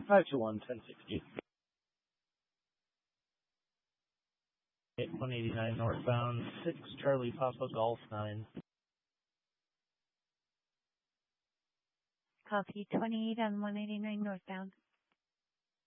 521, 1060. 189 northbound, 6 Charlie Papa Golf 9. Copy 28 on 189 northbound.